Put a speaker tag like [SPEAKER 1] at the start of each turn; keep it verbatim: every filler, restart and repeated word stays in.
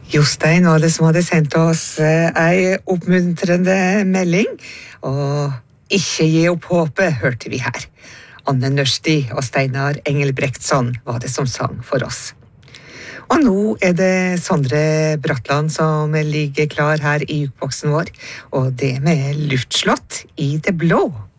[SPEAKER 1] Jostein var det som hadde sendt oss ei oppmuntrende melding, og ikke gi opp håpet, hørte vi her. Anne Nørsti og Steinar Engelbrektsson var det som sang for oss. Og nå er det Sondre Bratland som ligger klar her i jukeboksen vår, og det med luftslott i det blå.